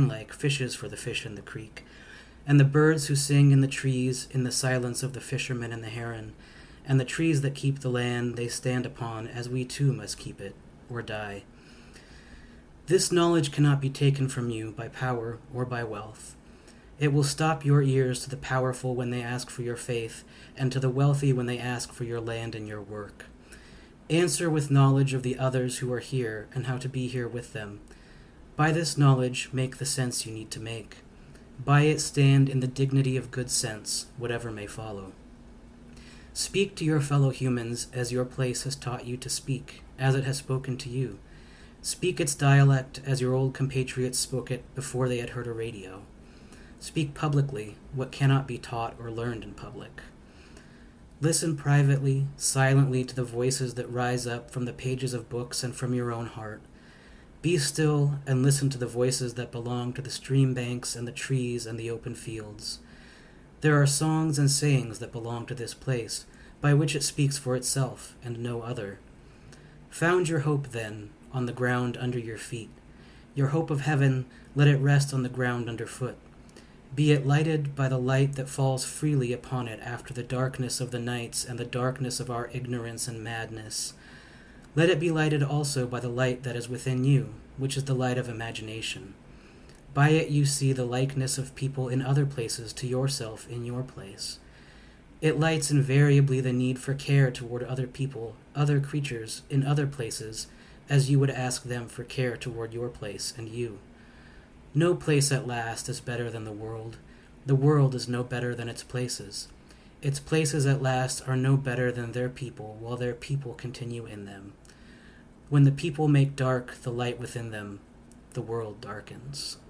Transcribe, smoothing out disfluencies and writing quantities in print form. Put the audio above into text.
swim like fishes for the fish in the creek, and the birds who sing in the trees in the silence of the fisherman and the heron, and the trees that keep the land they stand upon, as we too must keep it, or die. This knowledge cannot be taken from you by power or by wealth. It will stop your ears to the powerful when they ask for your faith, and to the wealthy when they ask for your land and your work. Answer with knowledge of the others who are here and how to be here with them. By this knowledge, make the sense you need to make. By it stand in the dignity of good sense, whatever may follow. Speak to your fellow humans as your place has taught you to speak, as it has spoken to you. Speak its dialect as your old compatriots spoke it before they had heard a radio. Speak publicly what cannot be taught or learned in public. Listen privately, silently to the voices that rise up from the pages of books and from your own heart. Be still and listen to the voices that belong to the stream banks and the trees and the open fields. There are songs and sayings that belong to this place, by which it speaks for itself and no other. Found your hope, then, on the ground under your feet. Your hope of heaven, let it rest on the ground underfoot. Be it lighted by the light that falls freely upon it after the darkness of the nights and the darkness of our ignorance and madness. Let it be lighted also by the light that is within you, which is the light of imagination. By it you see the likeness of people in other places to yourself in your place. It lights invariably the need for care toward other people, other creatures, in other places, as you would ask them for care toward your place and you. No place at last is better than the world. The world is no better than its places. Its places at last are no better than their people, while their people continue in them. When the people make dark the light within them, the world darkens.